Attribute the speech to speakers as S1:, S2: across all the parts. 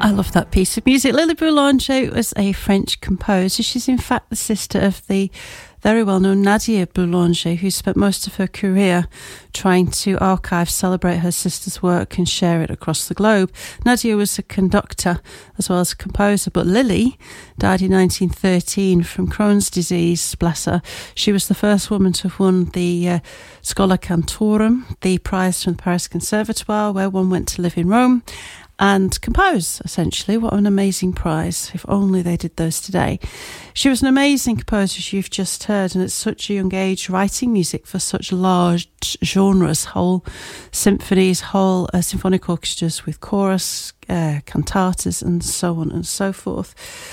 S1: I love that piece of music. Lily Boulanger was a French composer. She's in fact the sister of the very well-known Nadia Boulanger, who spent most of her career trying to archive, celebrate her sister's work and share it across the globe. Nadia was a conductor as well as a composer, but Lily died in 1913 from Crohn's disease, bless her. She was the first woman to have won the Schola Cantorum, the prize from the Paris Conservatoire, where one went to live in Rome and compose, essentially. What an amazing prize. If only they did those today. She was an amazing composer, as you've just heard, and at such a young age, writing music for such large genres, whole symphonies, whole symphonic orchestras with chorus, cantatas, and so on and so forth.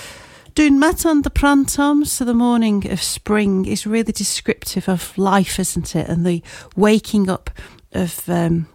S1: D'un matin de printemps, so the morning of spring, is really descriptive of life, isn't it? And the waking up of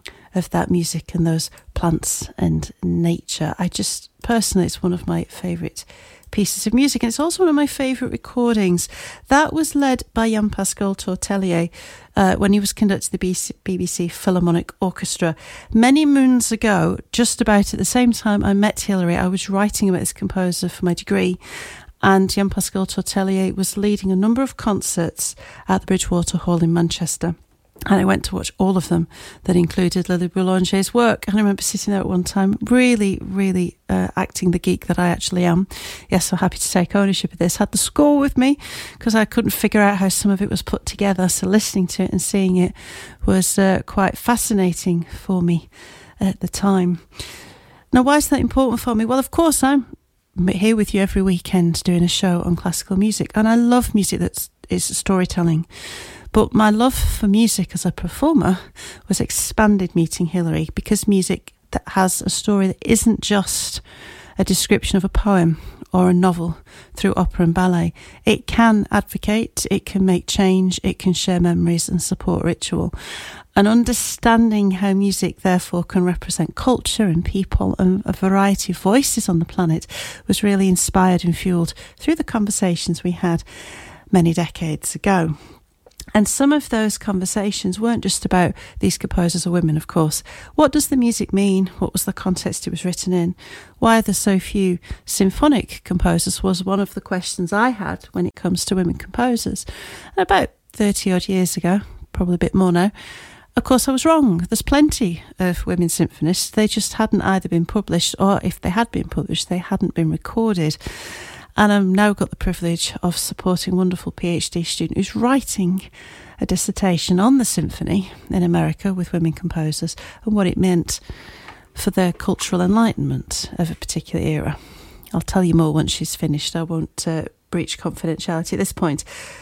S1: that music and those plants and nature. Personally, it's one of my favourite pieces of music, and it's also one of my favourite recordings. That was led by Jean-Pascal Tortelier when he was conducting the BBC Philharmonic Orchestra many moons ago. Just about at the same time I met Hilary, I was writing about this composer for my degree, and Jean-Pascal Tortelier was leading a number of concerts at the Bridgewater Hall in Manchester. And I went to watch all of them that included Lily Boulanger's work. And I remember sitting there at one time, really, really acting the geek that I actually am. Yes, so happy to take ownership of this. Had the score with me because I couldn't figure out how some of it was put together. So listening to it and seeing it was quite fascinating for me at the time. Now, why is that important for me? Well, of course, I'm here with you every weekend doing a show on classical music. And I love music that is storytelling. But my love for music as a performer was expanded meeting Hilary, because music that has a story that isn't just a description of a poem or a novel through opera and ballet. It can advocate, it can make change, it can share memories and support ritual. And understanding how music therefore can represent culture and people and a variety of voices on the planet was really inspired and fueled through the conversations we had many decades ago. And some of those conversations weren't just about these composers are women, of course. What does the music mean? What was the context it was written in? Why are there so few symphonic composers was one of the questions I had when it comes to women composers. And about 30 odd years ago, probably a bit more now, of course I was wrong. There's plenty of women symphonists. They just hadn't either been published, or if they had been published, they hadn't been recorded. And I've now got the privilege of supporting a wonderful PhD student who's writing a dissertation on the symphony in America with women composers and what it meant for their cultural enlightenment of a particular era. I'll tell you more once she's finished. I won't breach confidentiality at this point.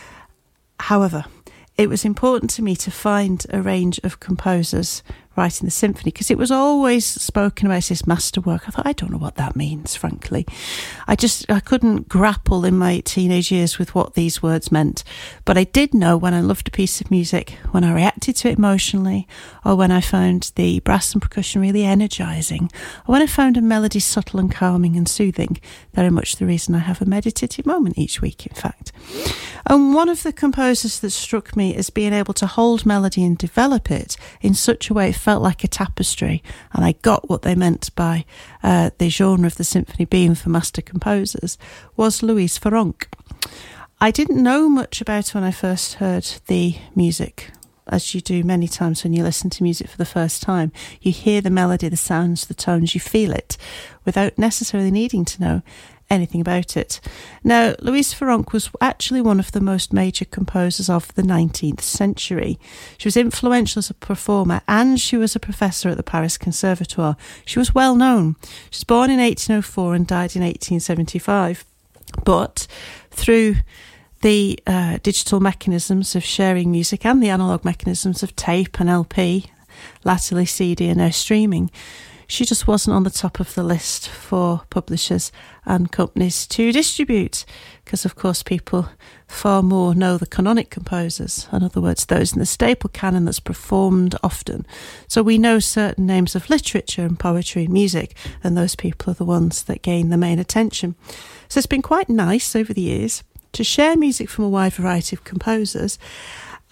S1: However, it was important to me to find a range of composers writing the symphony, because it was always spoken about as this masterwork. I thought, I don't know what that means, frankly. I couldn't grapple in my teenage years with what these words meant. But I did know when I loved a piece of music, when I reacted to it emotionally, or when I found the brass and percussion really energising, or when I found a melody subtle and calming and soothing. Very much the reason I have a meditative moment each week, in fact. And one of the composers that struck me as being able to hold melody and develop it in such a way it felt like a tapestry, and I got what they meant by the genre of the symphony being for master composers, was Louise Farrenc. I didn't know much about her when I first heard the music, as you do many times when you listen to music for the first time. You hear the melody, the sounds, the tones, you feel it without necessarily needing to know anything about it. Now, Louise Farrenc was actually one of the most major composers of the 19th century. She was influential as a performer, and she was a professor at the Paris Conservatoire. She was well known. She was born in 1804 and died in 1875. But through the digital mechanisms of sharing music and the analogue mechanisms of tape and LP, latterly CD and now streaming, she just wasn't on the top of the list for publishers and companies to distribute, because of course people far more know the canonic composers, in other words those in the staple canon that's performed often. So we know certain names of literature and poetry and music, and those people are the ones that gain the main attention. So it's been quite nice over the years to share music from a wide variety of composers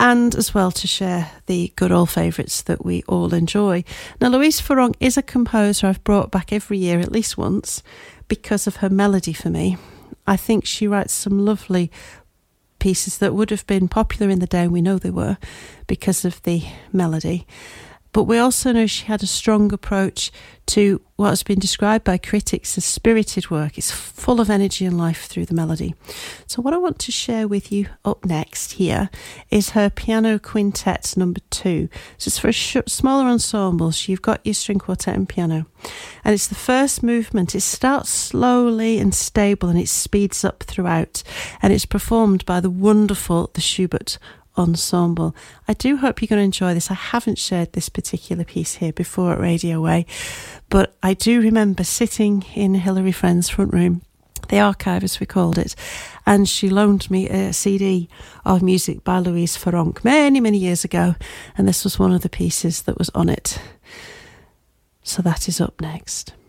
S1: and as well to share the good old favourites that we all enjoy. Now, Louise Farrenc is a composer I've brought back every year at least once because of her melody for me. I think she writes some lovely pieces that would have been popular in the day, and we know they were, because of the melody. But we also know she had a strong approach to what has been described by critics as spirited work. It's full of energy and life through the melody. So what I want to share with you up next here is her Piano Quintet number 2. So it's for a smaller ensemble. So you've got your string quartet and piano. And it's the first movement. It starts slowly and stable, and it speeds up throughout. And it's performed by the wonderful the Schubert Ensemble. I do hope you're going to enjoy this. I haven't shared this particular piece here before at Radio Way, but I do remember sitting in Hilary Friend's front room, the archive as we called it, and she loaned me a CD of music by Louise Farrenc many, many years ago, and this was one of the pieces that was on it. So that is up next.